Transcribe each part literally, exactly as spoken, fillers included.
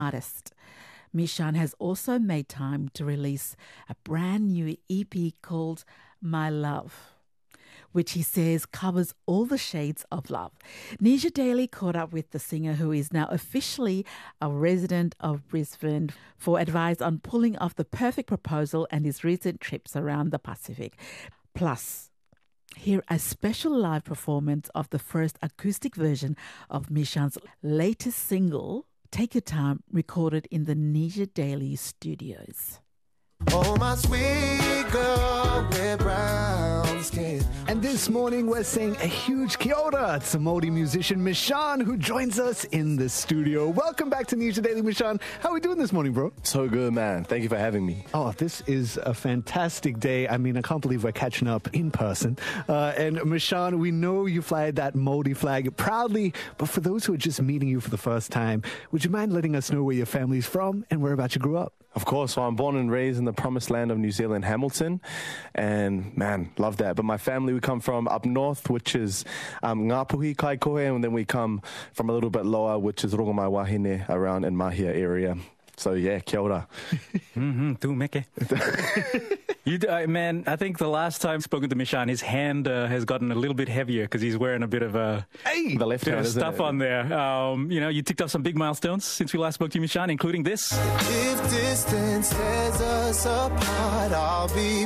artist. Mishan has also made time to release a brand new E P called My Love, which he says covers all the shades of love. Nisha Daily caught up with the singer, who is now officially a resident of Brisbane, for advice on pulling off the perfect proposal and his recent trips around the Pacific. Plus, hear a special live performance of the first acoustic version of Mishan's latest single, Take Your Time, recorded in the Nisha Daily studios. Oh, my sweet girl with brown skin. And this morning we're saying a huge kia ora to Māori musician Mishan, who joins us in the studio. Welcome back to Nisha Daily, Mishan. How are we doing this morning, bro? So good, man. Thank you for having me. Oh, this is a fantastic day. I mean, I can't believe we're catching up in person. Uh, and Mishan, we know you fly that Māori flag proudly, but for those who are just meeting you for the first time, would you mind letting us know where your family's from and whereabouts you grew up? Of course. So I'm born and raised in the promised land of New Zealand, Hamilton. And, man, love that. But my family, we come from up north, which is um, Ngāpuhi, Kaikohe, and then we come from a little bit lower, which is Rongo Mai Wahine, around in Mahia area. So, yeah, kia ora. Mm-hmm. Tu meke. You, uh, man, I think the last time I've spoken to Mishan, his hand uh, has gotten a little bit heavier because he's wearing a bit of a hey, the left bit hand of stuff it? on there. Um, you know, you ticked off some big milestones since we last spoke to you, Mishan, including this. If distance tears us apart, I'll be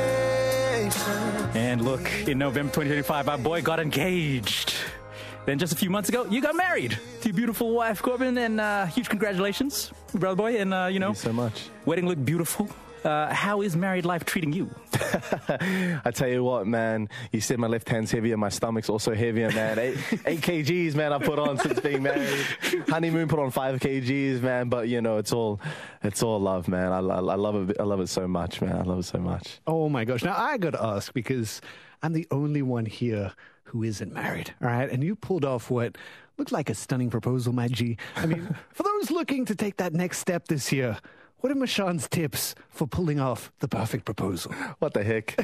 patient. And look, in November twenty twenty-five, our boy got engaged. Then just a few months ago, you got married to your beautiful wife, Corbin, and uh, huge congratulations, brother boy. And, uh, you know, Thank you so much. Wedding looked beautiful. Uh, how is married life treating you? I tell you what, man, you said my left hand's heavier, my stomach's also heavier, man. Eight, eight kgs, man, I put on since being married. Honeymoon put on five kgs, man. But you know, it's all, it's all love, man. I, I, I love it. I love it so much, man. I love it so much. Oh my gosh! Now I got to ask, because I'm the only one here who isn't married, all right? And you pulled off what looked like a stunning proposal, my G. I mean, for those looking to take that next step this year, what are Mishan's tips for pulling off the perfect proposal? What the heck?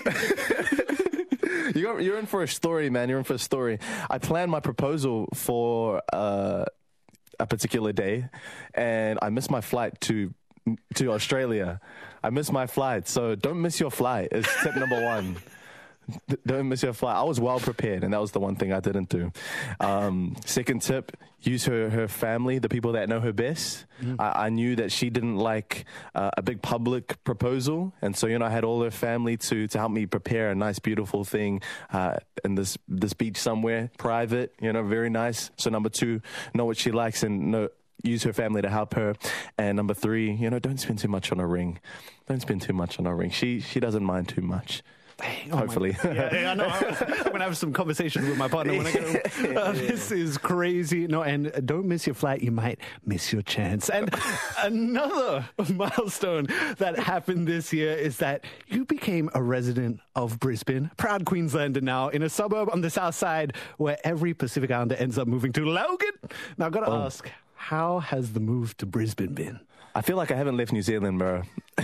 you're, you're in for a story, man. You're in for a story. I planned my proposal for uh, a particular day, and I missed my flight to to Australia. I missed my flight, so don't miss your flight. It's tip number one. Don't miss your flight. I was well prepared, and that was the one thing I didn't do. Um, second tip, use her, her family, the people that know her best. Mm. I, I knew that she didn't like uh, a big public proposal, and so, you know, I had all her family to, to help me prepare a nice, beautiful thing uh, in this, this beach somewhere, private, you know, very nice. So number two, know what she likes and know, use her family to help her. And number three, you know, don't spend too much on a ring. Don't spend too much on a ring. She, she doesn't mind too much. Oh Hopefully. Yeah, yeah, no, I'm going to have some conversation with my partner when I get home. Uh, this is crazy. No, and don't miss your flight. You might miss your chance. And another milestone that happened this year is that you became a resident of Brisbane, proud Queenslander now, in a suburb on the south side where every Pacific Islander ends up moving to, Logan. Now, I've got to oh. ask, how has the move to Brisbane been? I feel like I haven't left New Zealand, bro.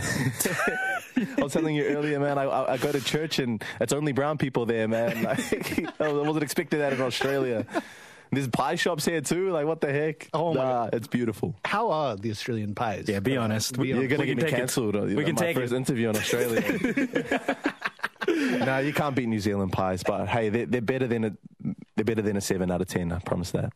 I was telling you earlier, man, I, I, I go to church and it's only brown people there, man. Like, I wasn't expecting that in Australia. There's pie shops here too. Like, what the heck? Oh, my nah, God. It's beautiful. How are the Australian pies? Yeah, be honest. Be We, You're going to we get me can cancelled. take it. We can my take first it. interview in Australia. No, you can't beat New Zealand pies. But hey, they're, they're better than a they're better than a seven out of ten. I promise that.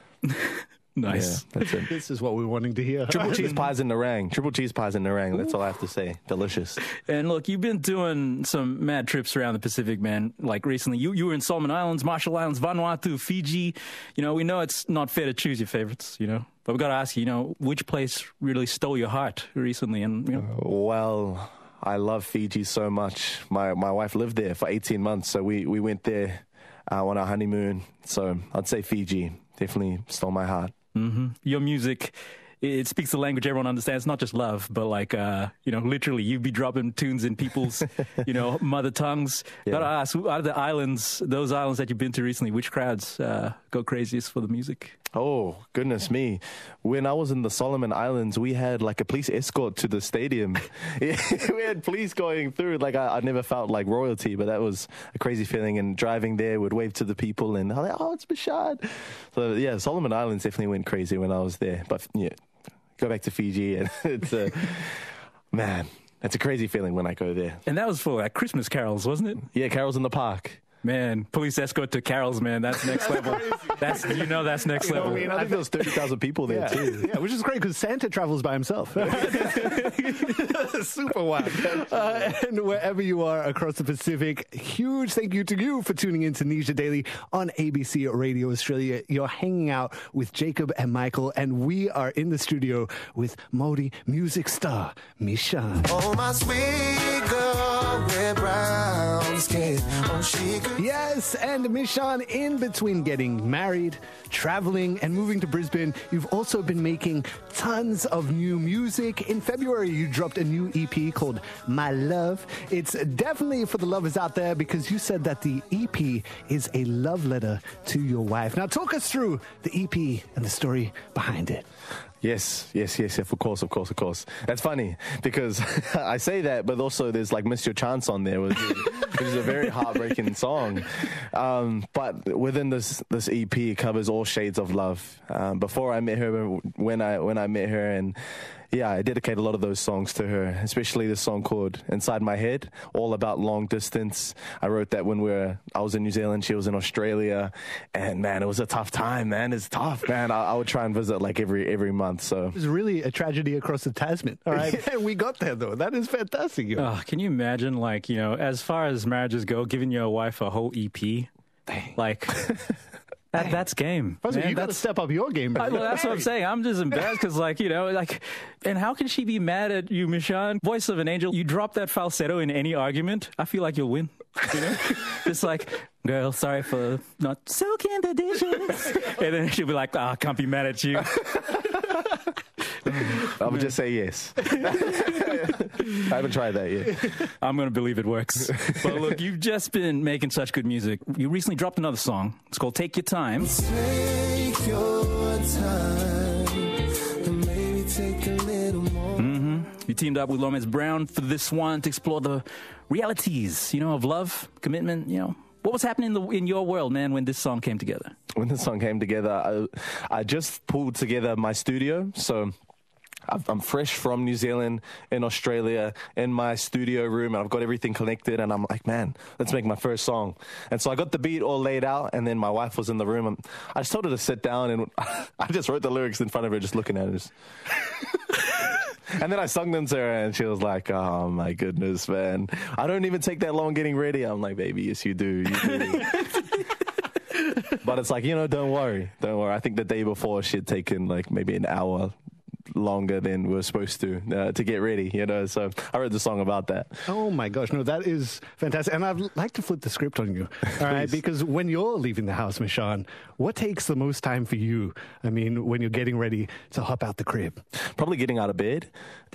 Nice. Yeah, that's it. This is what we're wanting to hear. Triple cheese pies in Narang. Triple cheese pies in Narang. That's all I have to say. Delicious. And look, you've been doing some mad trips around the Pacific, man. Like recently, you, you were in Solomon Islands, Marshall Islands, Vanuatu, Fiji. You know, we know it's not fair to choose your favorites, you know. But we've got to ask you, you know, which place really stole your heart recently? And you know. Well, I love Fiji so much. My my wife lived there for eighteen months, so we, we went there uh, on our honeymoon. So I'd say Fiji definitely stole my heart. Mm-hmm. Your music, it speaks the language everyone understands, not just love, but like, uh, you know, literally you'd be dropping tunes in people's, you know, mother tongues. Yeah. Gotta ask, who out of the islands, those islands that you've been to recently, which crowds uh, go craziest for the music? Oh, goodness me. When I was in the Solomon Islands, we had like a police escort to the stadium. We had police going through. Like, I, I never felt like royalty, but that was a crazy feeling. And driving there, would wave to the people and, oh, it's Mishan. So, yeah, Solomon Islands definitely went crazy when I was there. But, yeah, go back to Fiji, and it's a man. That's a crazy feeling when I go there. And that was for like Christmas carols, wasn't it? Yeah, carols in the park. Man, police escort to carols, man. That's next level. That's you know that's next You know, level. I mean, I think there was thirty thousand people there Yeah, too. yeah, which is great because Santa travels by himself. Super wild. Uh, and wherever you are across the Pacific, huge thank you to you for tuning in to Nisha Daily on A B C Radio Australia. You're hanging out with Jacob and Michael, and we are in the studio with Māori music star Mishan. Oh, my sweet girl with brown skin. Oh, she could. Yes, and Mishan, in between getting married, traveling, and moving to Brisbane, you've also been making tons of new music. In February, you dropped a new E P called My Love. It's definitely for the lovers out there because you said that the E P is a love letter to your wife. Now, talk us through the E P and the story behind it. Yes, yes, yes, yes, of course, of course, of course. That's funny because I say that, but also there's like Miss Your Chance on there, which is, which is a very heartbreaking song. Um, but within this this E P, it covers all shades of love. Um, before I met her, when I when I met her, and yeah, I dedicate a lot of those songs to her, especially the song called Inside My Head, all about long distance. I wrote that when we were, I was in New Zealand, she was in Australia, and man, it was a tough time, man. It's tough, man. I, I would try and visit like every every month, so. It was really a tragedy across the Tasman, all right? And we got there, though. That is fantastic. yo. Oh, can you imagine, like, you know, as far as marriages go, giving your wife a whole E P? Like, that, that's game. First of all, man. you got to That's- step up your game. I- well, that's what I'm saying. I'm just embarrassed because, like, you know, like, and how can she be mad at you, Mishan? Voice of an angel. You drop that falsetto in any argument, I feel like you'll win. You know, just like, girl, sorry for not soaking the dishes, and then she'll be like, ah, I can't be mad at you. I would just say yes. I haven't tried that yet. I'm going to believe it works. But look, you've just been making such good music. You recently dropped another song. It's called Take Your Time. Take your time and maybe take a little more. You teamed up with Lomez Brown for this one to explore the realities, you know, of love, commitment, you know. What was happening in, the, in your world, man, when this song came together? When the song came together, I, I just pulled together my studio. So I've- I'm fresh from New Zealand, in Australia, in my studio room, and I've got everything connected. And I'm like, man, let's make my first song. And so I got the beat all laid out, and then my wife was in the room. And I just told her to sit down, and I just wrote the lyrics in front of her, just looking at her. Just And then I sung them to her, and she was like, oh, my goodness, man. I don't even take that long getting ready. I'm like, baby, yes, you do. You do. But it's like, you know, don't worry. Don't worry. I think the day before she had taken like maybe an hour longer than we were supposed to uh, to get ready, you know. So I wrote the song about that. Oh my gosh, no, that is fantastic. And I'd like to flip the script on you, all right? Because when you're leaving the house, Mishan, what takes the most time for you? I mean, when you're getting ready to hop out the crib? Probably getting out of bed.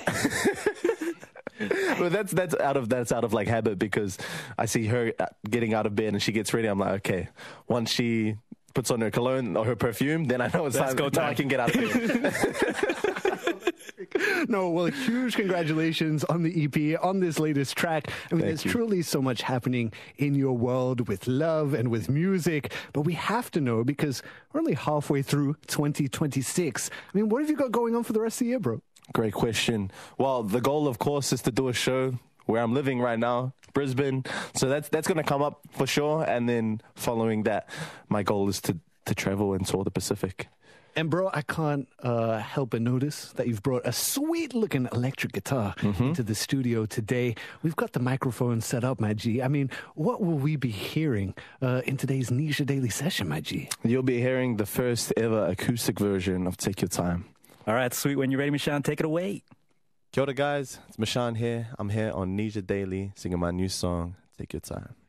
But that's that's out of that's out of like habit, because I see her getting out of bed and she gets ready. I'm like, okay, once she puts on her cologne or her perfume, then I know it's Let's time. go Now I time. can get out of bed. No, well, huge congratulations on the E P, on this latest track. I mean, Thank there's you. truly so much happening in your world with love and with music, but we have to know because we're only halfway through twenty twenty-six. I mean, what have you got going on for the rest of the year, bro? Great question. Well, the goal, of course, is to do a show where I'm living right now, Brisbane. So that's that's going to come up for sure. And then following that, my goal is to, to travel and tour the Pacific. And bro, I can't uh, help but notice that you've brought a sweet-looking electric guitar into the studio today. We've got the microphone set up, my G. I mean, what will we be hearing uh, in today's Nisha Daily session, my G? You'll be hearing the first ever acoustic version of Take Your Time. All right, sweet. When you're ready, Mishan, take it away. Kia ora, guys. It's Mishan here. I'm here on Nisha Daily singing my new song, Take Your Time.